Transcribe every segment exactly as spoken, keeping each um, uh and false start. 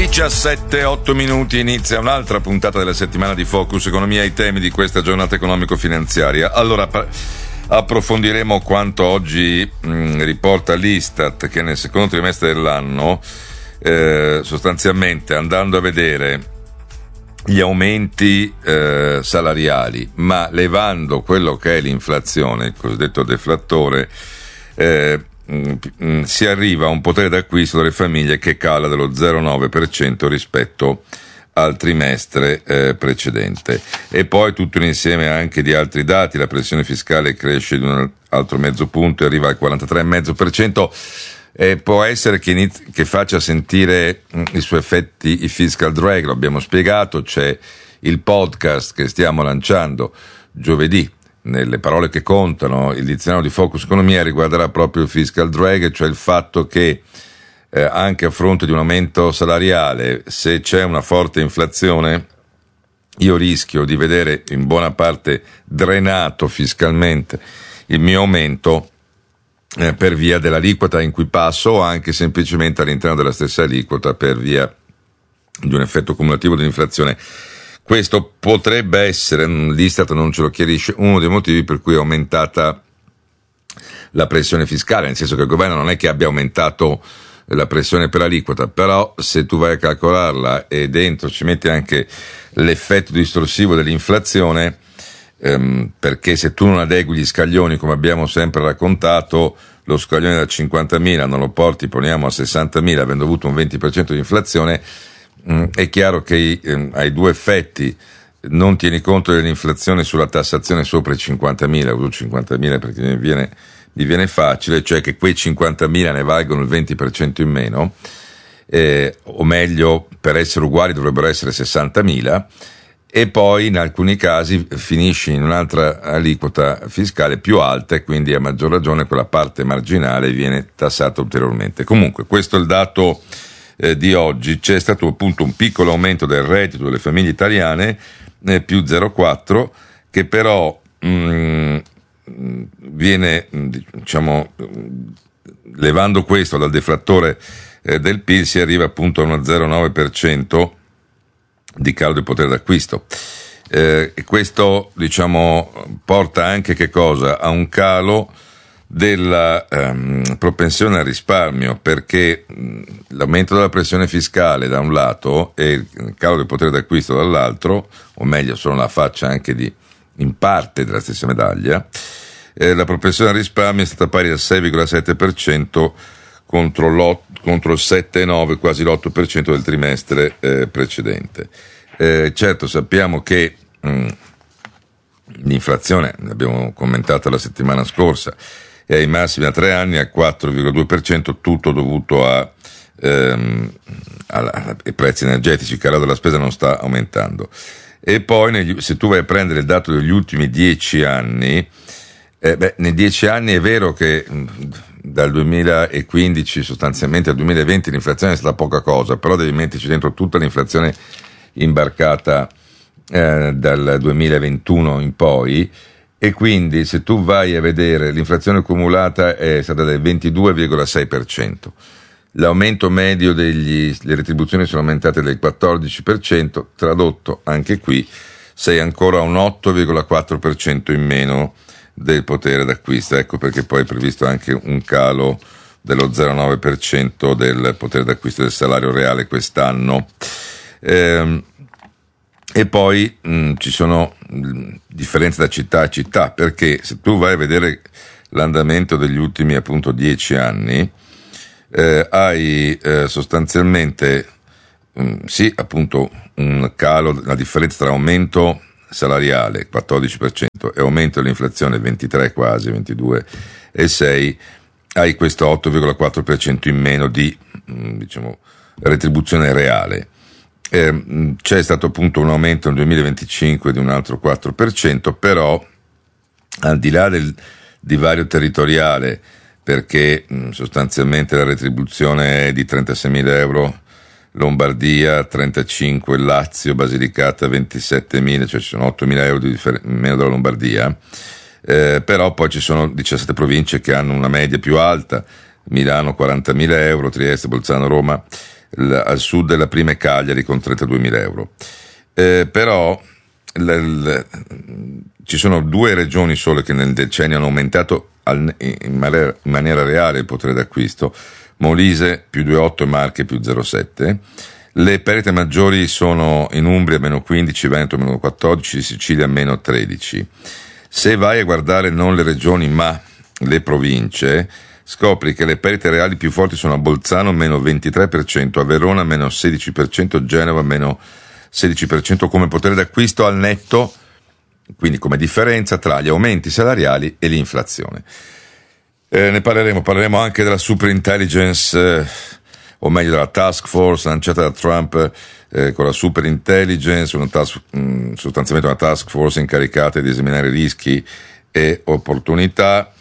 diciassette otto minuti, inizia un'altra puntata della settimana di Focus Economia, i temi di questa giornata economico-finanziaria. Allora, pa- approfondiremo quanto oggi mh, riporta l'Istat, che nel secondo trimestre dell'anno, eh, sostanzialmente andando a vedere gli aumenti eh, salariali, ma levando quello che è l'inflazione, il cosiddetto deflattore, eh, si arriva a un potere d'acquisto delle famiglie che cala dello zero virgola nove per cento rispetto al trimestre eh, precedente. E poi tutto un insieme anche di altri dati: la pressione fiscale cresce di un altro mezzo punto e arriva al quarantatré virgola cinque per cento. Eh, può essere che, inizi- che faccia sentire mh, i suoi effetti il fiscal drag, lo abbiamo spiegato. C'è il podcast che stiamo lanciando giovedì, nelle parole che contano, il dizionario di Focus Economia riguarderà proprio il fiscal drag, cioè il fatto che eh, anche a fronte di un aumento salariale, se c'è una forte inflazione, io rischio di vedere in buona parte drenato fiscalmente il mio aumento eh, per via dell'aliquota in cui passo, o anche semplicemente all'interno della stessa aliquota per via di un effetto cumulativo dell'inflazione. Questo potrebbe essere, l'Istat non ce lo chiarisce, uno dei motivi per cui è aumentata la pressione fiscale, nel senso che il governo non è che abbia aumentato la pressione per aliquota, però se tu vai a calcolarla e dentro ci metti anche l'effetto distorsivo dell'inflazione, ehm, perché se tu non adegui gli scaglioni, come abbiamo sempre raccontato, lo scaglione da cinquantamila non lo porti, poniamo, a sessantamila, avendo avuto un venti per cento di inflazione, è chiaro che eh, hai due effetti: non tieni conto dell'inflazione sulla tassazione sopra i cinquantamila, uso cinquantamila perché mi viene, mi viene facile, cioè che quei cinquantamila ne valgono il venti per cento in meno, eh, o meglio, per essere uguali dovrebbero essere sessantamila, e poi in alcuni casi finisci in un'altra aliquota fiscale più alta e quindi a maggior ragione quella parte marginale viene tassata ulteriormente. Comunque, questo è il dato Eh, di oggi. C'è stato appunto un piccolo aumento del reddito delle famiglie italiane, eh, più zero virgola quattro, che però mh, viene, diciamo, levando questo dal deflattore eh, del P I L, si arriva appunto a uno zero virgola nove per cento di calo del potere d'acquisto. Eh, e questo, diciamo, porta anche che cosa? A un calo della ehm, propensione al risparmio, perché mh, l'aumento della pressione fiscale da un lato e il calo del potere d'acquisto dall'altro, o meglio sono la faccia anche di in parte della stessa medaglia, eh, la propensione al risparmio è stata pari al sei virgola sette per cento contro, l'otto, contro il sette virgola nove, quasi l'otto per cento del trimestre eh, precedente. Eh, certo, sappiamo che mh, l'inflazione, l'abbiamo commentata la settimana scorsa, è ai massimi da tre anni al quattro virgola due per cento, tutto dovuto a, ehm, ai prezzi energetici, il calo della spesa non sta aumentando. E poi negli, se tu vai a prendere il dato degli ultimi dieci anni, eh, beh, nei dieci anni è vero che mh, dal duemilaquindici sostanzialmente al duemilaventi l'inflazione è stata poca cosa, però devi metterci dentro tutta l'inflazione imbarcata eh, dal duemilaventuno in poi. E quindi se tu vai a vedere, l'inflazione cumulata è stata del ventidue virgola sei per cento, l'aumento medio delle retribuzioni sono aumentate del quattordici per cento, tradotto anche qui sei ancora a un otto virgola quattro per cento in meno del potere d'acquisto. Ecco perché poi è previsto anche un calo dello zero virgola nove per cento del potere d'acquisto del salario reale quest'anno. Ehm, E poi mh, ci sono mh, differenze da città a città, perché se tu vai a vedere l'andamento degli ultimi appunto dieci anni, eh, hai eh, sostanzialmente mh, sì appunto un calo, la differenza tra aumento salariale quattordici per cento e aumento dell'inflazione ventitré, quasi ventidue e sei, hai questo otto virgola quattro per cento in meno di mh, diciamo retribuzione reale. Eh, c'è stato appunto un aumento nel duemilaventicinque di un altro quattro per cento, però al di là del divario territoriale, perché mh, sostanzialmente la retribuzione è di trentaseimila euro Lombardia, trentacinque Lazio, Basilicata ventisettemila, cioè ci sono ottomila euro di differ- meno della Lombardia, eh, però poi ci sono diciassette province che hanno una media più alta, Milano quarantamila euro, Trieste, Bolzano, Roma l- al sud la prima è Cagliari con trentaduemila euro. Eh, però l- l- ci sono due regioni sole che nel decennio hanno aumentato al- in, maniera, in maniera reale il potere d'acquisto: Molise più due virgola otto e Marche più zero virgola sette. Le perdite maggiori sono in Umbria meno quindici, Veneto meno quattordici, Sicilia meno tredici. Se vai a guardare non le regioni ma le province, scopri che le perdite reali più forti sono a Bolzano meno ventitré per cento, a Verona meno sedici per cento, Genova meno sedici per cento come potere d'acquisto al netto, quindi come differenza tra gli aumenti salariali e l'inflazione. Eh, ne parleremo, parleremo anche della super intelligence, eh, o meglio della task force lanciata da Trump eh, con la super intelligence, una task, mh, sostanzialmente una task force incaricata di esaminare rischi e opportunità.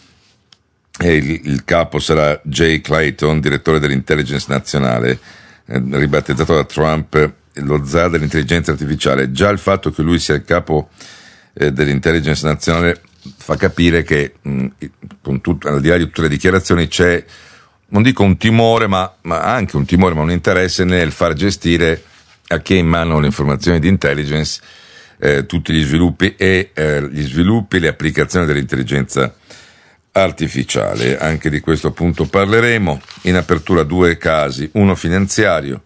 E il, il capo sarà Jay Clayton, direttore dell'intelligence nazionale, eh, ribattezzato da Trump lo zar dell'intelligenza artificiale. Già il fatto che lui sia il capo eh, dell'intelligence nazionale fa capire che mh, con tut- al di là di tutte le dichiarazioni c'è, non dico un timore, ma, ma anche un timore, ma un interesse nel far gestire a chi è in mano le informazioni di intelligence eh, tutti gli sviluppi e eh, gli sviluppi e le applicazioni dell'intelligenza artificiale. Anche di questo appunto parleremo. In apertura due casi, uno finanziario,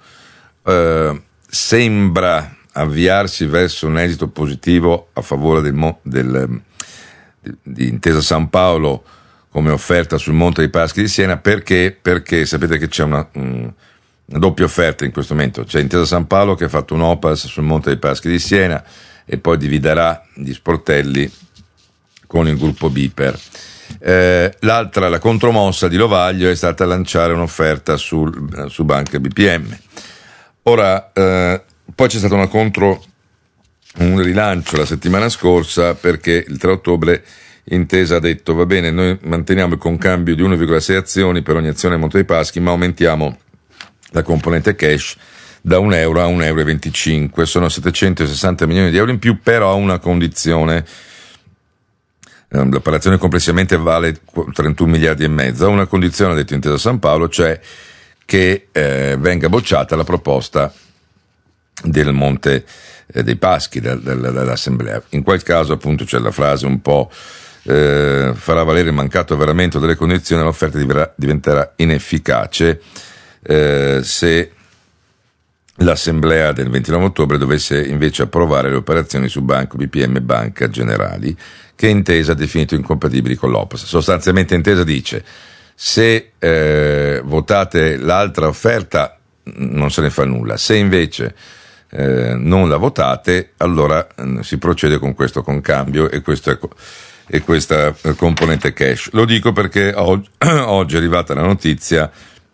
eh, sembra avviarsi verso un esito positivo a favore del, mo- del di, di Intesa San Paolo come offerta sul Monte dei Paschi di Siena. Perché? Perché sapete che c'è una, una doppia offerta in questo momento. C'è Intesa San Paolo che ha fatto un O P A S sul Monte dei Paschi di Siena e poi dividerà gli sportelli con il gruppo Biper. Eh, l'altra, la contromossa di Lovaglio, è stata lanciare un'offerta sul, su Banca B P M. Ora, eh, poi c'è stato una contro, un rilancio la settimana scorsa, perché il tre ottobre Intesa ha detto: va bene, noi manteniamo il concambio di uno virgola sei azioni per ogni azione Monte dei Paschi, ma aumentiamo la componente cash da un euro a un euro e venticinque. Sono settecentosessanta milioni di euro in più, però a una condizione. L'operazione complessivamente vale trentuno miliardi e mezzo. A una condizione, ha detto Intesa San Paolo, cioè che eh, venga bocciata la proposta del Monte eh, dei Paschi del, del, dell'Assemblea. In quel caso appunto c'è la frase un po' eh, farà valere il mancato avveramento delle condizioni, l'offerta diventerà, diventerà inefficace eh, se l'Assemblea del ventinove ottobre dovesse invece approvare le operazioni su Banco B P M e Banca Generali, che Intesa ha definito incompatibili con l'O P A S. Sostanzialmente Intesa dice: se eh, votate l'altra offerta non se ne fa nulla, se invece eh, non la votate allora eh, si procede con questo concambio e, questo è, e questa componente cash. Lo dico perché oggi, oggi è arrivata la notizia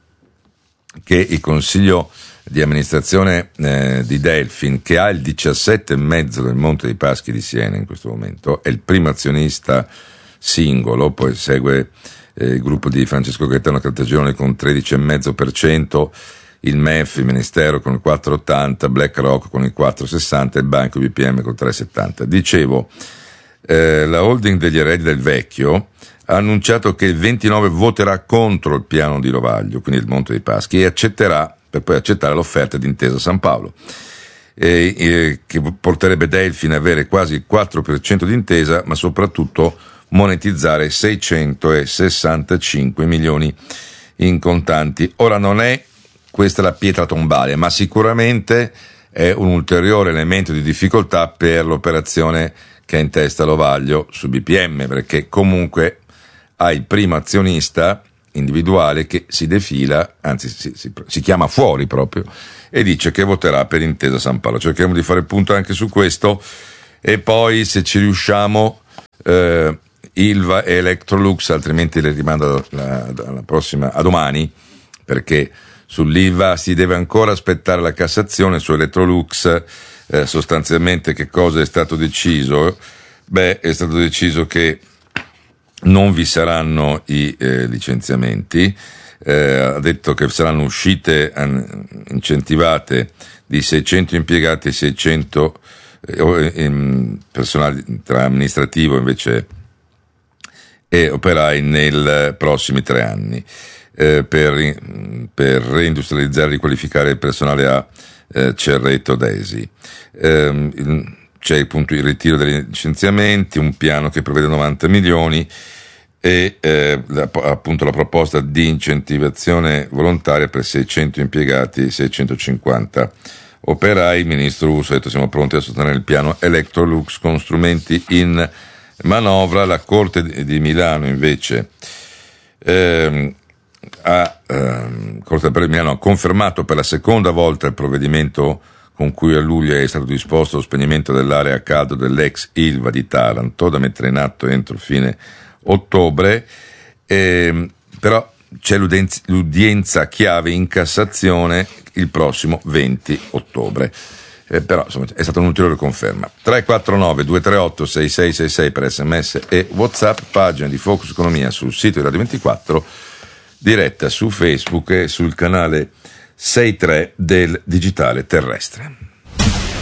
che il Consiglio di amministrazione eh, di Delfin, che ha il diciassette virgola cinque del Monte dei Paschi di Siena in questo momento, è il primo azionista singolo, poi segue eh, il gruppo di Francesco Gaetano Caltagirone con tredici virgola cinque per cento, il M E F, il Ministero con il quattro virgola ottanta, BlackRock con il quattro virgola sessanta e il Banco B P M con il tre virgola settanta. Dicevo, eh, la holding degli eredi del vecchio ha annunciato che il ventinove voterà contro il piano di Lovaglio, quindi il Monte dei Paschi, e accetterà, per poi accettare l'offerta di Intesa San Paolo, eh, eh, che porterebbe Delfin ad avere quasi il quattro per cento di Intesa, ma soprattutto monetizzare seicentosessantacinque milioni in contanti. Ora non è questa la pietra tombale, ma sicuramente è un ulteriore elemento di difficoltà per l'operazione che ha in testa Lovaglio su B P M, perché comunque ha il primo azionista individuale che si defila, anzi si, si, si chiama fuori proprio, e dice che voterà per Intesa San Paolo. Cercheremo di fare punto anche su questo, e poi se ci riusciamo eh, Ilva e Electrolux, altrimenti le rimando alla, alla prossima, a domani, perché sull'Ilva si deve ancora aspettare la Cassazione. Su Electrolux eh, sostanzialmente che cosa è stato deciso? Beh, è stato deciso che non vi saranno i eh, licenziamenti, eh, ha detto che saranno uscite an- incentivate di seicento impiegati e seicento eh, in personale tra amministrativo invece e operai nei prossimi tre anni. eh, per, per reindustrializzare e riqualificare il personale a eh, Cerreto Desi. Eh, il, c'è appunto il ritiro dei licenziamenti, un piano che prevede novanta milioni e eh, la, appunto la proposta di incentivazione volontaria per seicento impiegati e seicentocinquanta operai. Il ministro Urso ha detto: siamo pronti a sostenere il piano Electrolux con strumenti in manovra. La Corte di Milano invece ehm, ha, ehm, Corte di Milano ha confermato per la seconda volta il provvedimento con cui a luglio è stato disposto lo spegnimento dell'area a caldo dell'ex Ilva di Taranto, da mettere in atto entro fine ottobre, eh, però c'è l'udienza, l'udienza chiave in Cassazione il prossimo venti ottobre. Eh, però insomma è stata un'ulteriore conferma. tre quattro nove due tre otto sei sei sei sei per sms e WhatsApp, pagina di Focus Economia sul sito di Radio ventiquattro, diretta su Facebook e sul canale sessantatré del Digitale Terrestre.